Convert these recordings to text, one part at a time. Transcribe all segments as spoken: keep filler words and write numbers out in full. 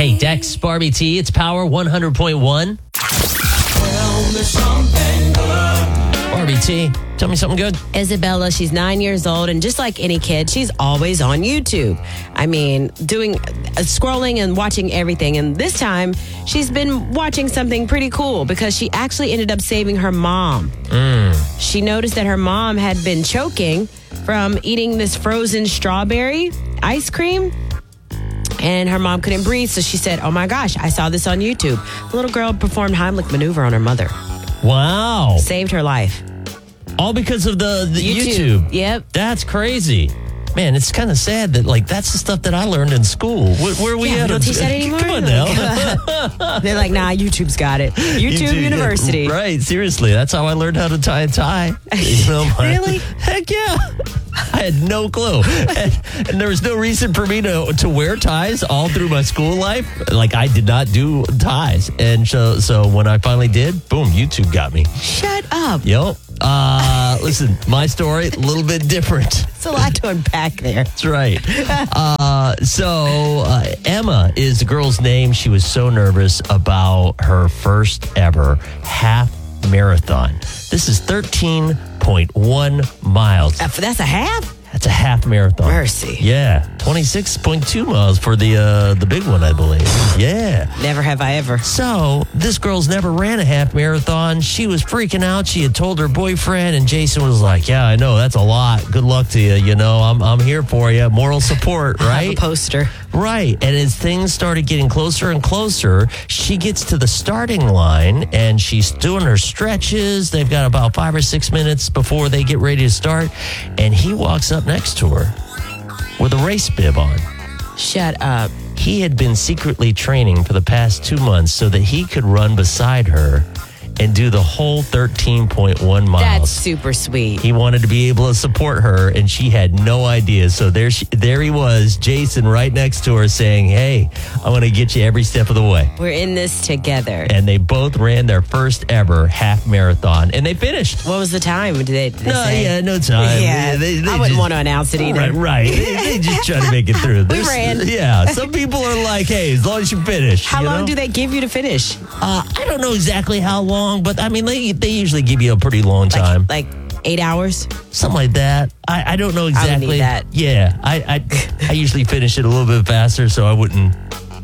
Hey, Dex, Barbie T, it's Power one hundred point one. Tell me something good. Barbie T, tell me something good. Isabella, she's nine years old, and just like any kid, she's always on YouTube. I mean, doing, uh, scrolling and watching everything. And this time, she's been watching something pretty cool because she actually ended up saving her mom. Mm. She noticed that her mom had been choking from eating this frozen strawberry ice cream. And her mom couldn't breathe, so she said, oh my gosh, I saw this on YouTube. The little girl performed Heimlich maneuver on her mother. Wow. Saved her life. All because of the, the YouTube. YouTube. Yep. That's crazy. Man, it's kind of sad that, like, that's the stuff that I learned in school. Where, where are we Yeah, at? we don't teach that anymore. Come on now. They're like, nah, YouTube's got it. YouTube, YouTube, University. yeah, right, seriously. That's how I learned how to tie a tie. You know, my- Really? Heck yeah. I had no clue. And, and there was no reason for me to, to wear ties all through my school life. Like, I did not do ties. And so, so when I finally did, boom, YouTube got me. Shut up. Yep. Uh, listen, my story, a little bit different. It's a lot to unpack there. That's right. Uh, so uh, Emma is the girl's name. She was so nervous about her first ever half marathon. This is thirteen point one miles. Uh, That's a half? That's a half marathon. Mercy. Yeah. twenty-six point two miles for the uh, the big one, I believe. Yeah. Never have I ever. So, this girl's never ran a half marathon. She was freaking out. She had told her boyfriend, and Jason was like, yeah, I know, that's a lot. Good luck to you. You know, I'm I'm here for you. Moral support, I have right? a poster. Right. And as things started getting closer and closer, she gets to the starting line, and she's doing her stretches. They've got about five or six minutes before they get ready to start, and he walks up next to her with a race bib on. Shut up. He had been secretly training for the past two months so that he could run beside her and do the whole thirteen point one miles. That's super sweet. He wanted to be able to support her, and she had no idea. So there she, there he was, Jason, right next to her saying, hey, I want to get you every step of the way. We're in this together. And they both ran their first ever half marathon, and they finished. What was the time? Did they, did they No, say? yeah, no time. Yeah, They- they I wouldn't just- want to announce it either. Right, right. They, they just try to make it through. We There's- ran. Yeah, some people are like, hey, as long as you finish. How you long know? do they give you to finish? Uh, I don't know exactly how long, but I mean, they they usually give you a pretty long time, Like, like eight hours? something like that. I, I don't know I would exactly. need that. Yeah, I, I I usually finish it a little bit faster, so I wouldn't.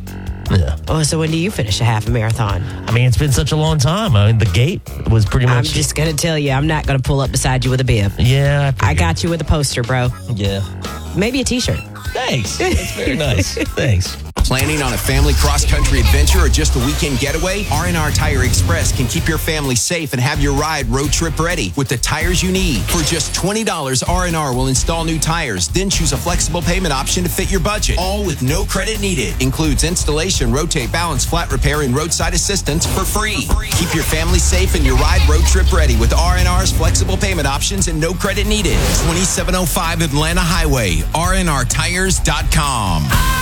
Yeah, Oh, so when do you finish a half a marathon? I mean, it's been such a long time. I mean, the gate was pretty much. I'm just going to tell you, I'm not going to pull up beside you with a bib. Yeah, I, I got you with a poster, bro. Yeah. Maybe a t-shirt. Thanks. That's very nice. Thanks. Planning on a family cross-country adventure or just a weekend getaway? R and R Tire Express can keep your family safe and have your ride road trip ready with the tires you need. For just twenty dollars, R and R will install new tires, then choose a flexible payment option to fit your budget. All with no credit needed. Includes installation, rotate, balance, flat repair, and roadside assistance for free. Keep your family safe and your ride road trip ready with R and R's flexible payment options and no credit needed. twenty-seven oh five Atlanta Highway, R N R tires dot com.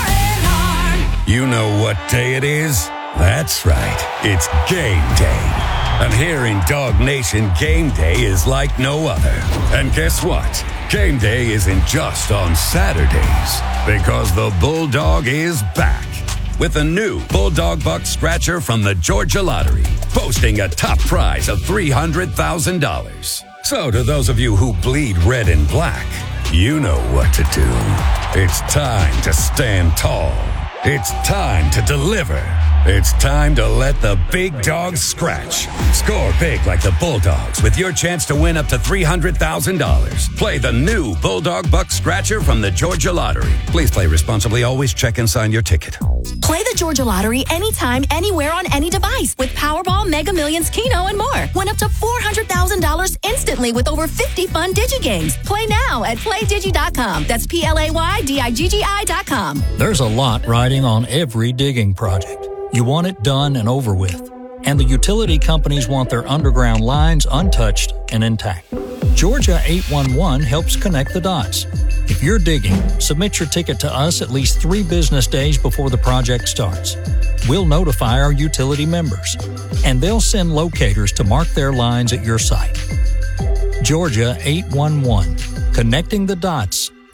You know what day it is? That's right. It's game day. And here in Dog Nation, game day is like no other. And guess what? Game day isn't just on Saturdays, because the Bulldog is back with a new Bulldog Buck Scratcher from the Georgia Lottery, boasting a top prize of three hundred thousand dollars. So to those of you who bleed red and black, you know what to do. It's time to stand tall. It's time to deliver. It's time to let the big dogs scratch. Score big like the Bulldogs with your chance to win up to three hundred thousand dollars. Play the new Bulldog Buck Scratcher from the Georgia Lottery. Please play responsibly. Always check and sign your ticket. Play the Georgia Lottery anytime, anywhere on any device with Powerball, Mega Millions, Keno, and more. Win up to four hundred thousand dollars instantly with over fifty fun DigiGames. Play now at play digi dot com. That's P L A Y D I G G I dot com. There's a lot riding on every digging project. You want it done and over with. And the utility companies want their underground lines untouched and intact. Georgia eight one one helps connect the dots. If you're digging, submit your ticket to us at least three business days before the project starts. We'll notify our utility members, and they'll send locators to mark their lines at your site. Georgia eight one one, connecting the dots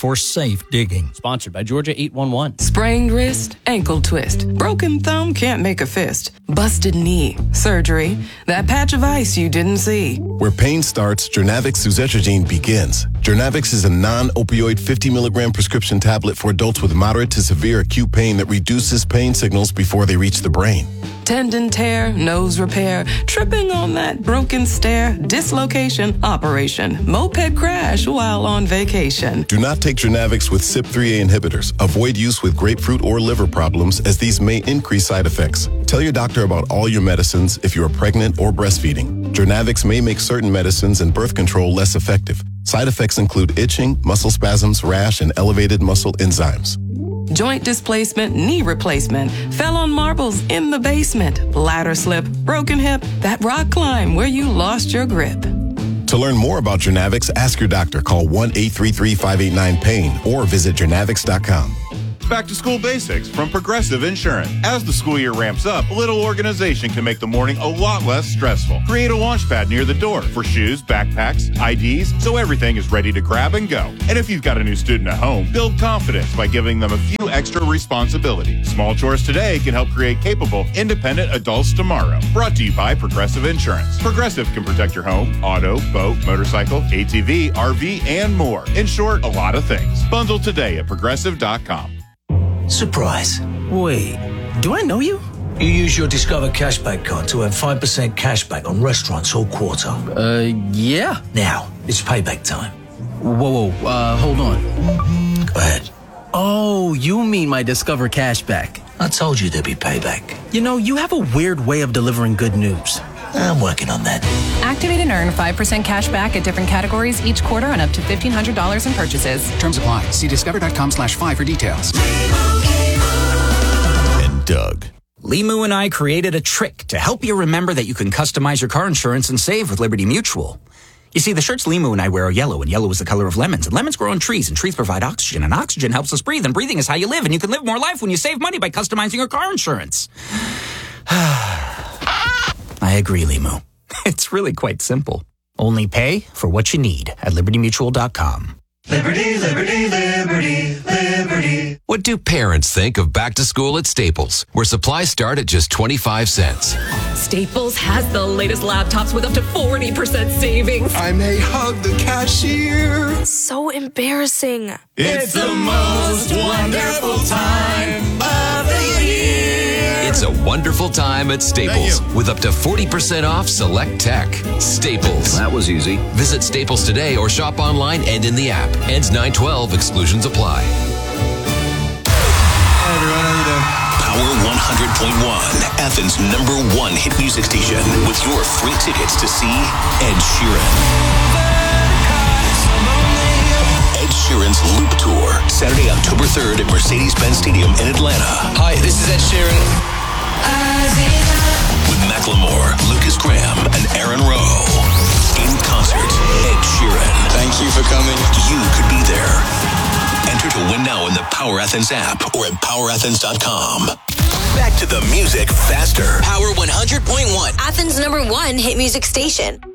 for safe digging. Sponsored by Georgia eight one one. Sprained wrist, ankle twist, broken thumb can't make a fist, busted knee, surgery, that patch of ice you didn't see. Where pain starts, Jernavix suzetrigine begins. Jernavix is a non-opioid fifty milligram prescription tablet for adults with moderate to severe acute pain that reduces pain signals before they reach the brain. Tendon tear, nose repair, tripping on that broken stair, dislocation, operation, moped crash while on vacation. Do not take Jernavix with C Y P three A inhibitors. Avoid use with grapefruit or liver problems, as these may increase side effects. Tell your doctor about all your medicines if you are pregnant or breastfeeding. Jernavix may make certain medicines and birth control less effective. Side effects include itching, muscle spasms, rash, and elevated muscle enzymes. Joint displacement, knee replacement, fell on marbles in the basement, ladder slip, broken hip, that rock climb where you lost your grip. To learn more about Jernavix, ask your doctor. Call one eight three three, five eight nine, pain or visit Jernavix dot com. Back to School Basics from Progressive Insurance. As the school year ramps up, a little organization can make the morning a lot less stressful. Create a launch pad near the door for shoes, backpacks, I Ds, so everything is ready to grab and go. And if you've got a new student at home, build confidence by giving them a few extra responsibilities. Small chores today can help create capable, independent adults tomorrow. Brought to you by Progressive Insurance. Progressive can protect your home, auto, boat, motorcycle, A T V, R V, and more. In short, a lot of things. Bundle today at progressive dot com. Surprise. Wait, do I know you? You use your Discover Cashback card to earn five percent cashback on restaurants all quarter. Uh, yeah. Now, it's payback time. Whoa, whoa, uh, hold on. Go ahead. Oh, you mean my Discover Cashback. I told you there'd be payback. You know, you have a weird way of delivering good news. I'm working on that. Activate and earn five percent cash back at different categories each quarter on up to fifteen hundred dollars in purchases. Terms apply. See discover.com slash five for details. And Doug. Limu and I created a trick to help you remember that you can customize your car insurance and save with Liberty Mutual. You see, the shirts Limu and I wear are yellow, and yellow is the color of lemons, and lemons grow on trees, and trees provide oxygen, and oxygen helps us breathe, and breathing is how you live, and you can live more life when you save money by customizing your car insurance. I agree, Limu. It's really quite simple. Only pay for what you need at liberty mutual dot com. Liberty, liberty, liberty, liberty. What do parents think of back to school at Staples, where supplies start at just twenty-five cents? Staples has the latest laptops with up to forty percent savings. I may hug the cashier. So embarrassing. It's the most wonderful time of the year. It's a wonderful time at Staples with up to forty percent off select tech. Staples. That was easy. Visit Staples today or shop online and in the app. Ends nine twelve. Exclusions apply. Hi, everyone. How you doing? Power one hundred point one, Athens' number one hit music station, with your free tickets to see Ed Sheeran. Ed Sheeran's Loop Tour, Saturday, October third at Mercedes-Benz Stadium in Atlanta. Hi, this is Ed Sheeran. With Macklemore, Lucas Graham, and Aaron Rowe. In concert, Ed Sheeran. Thank you for coming. You could be there. Enter to win now in the Power Athens app or at power athens dot com. Back to the music faster. Power one hundred point one, Athens' number one hit music station.